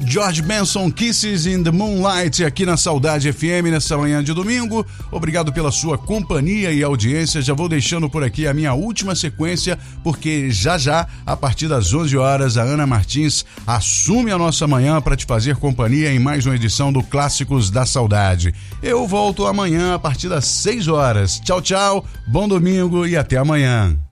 George Benson, Kisses in the Moonlight, aqui na Saudade FM, nessa manhã de domingo. Obrigado pela sua companhia e audiência. Já vou deixando por aqui a minha última sequência, porque já, a partir das 11 horas, a Ana Martins assume a nossa manhã para te fazer companhia em mais uma edição do Clássicos da Saudade. Eu volto amanhã a partir das 6 horas. Tchau, tchau, bom domingo e até amanhã.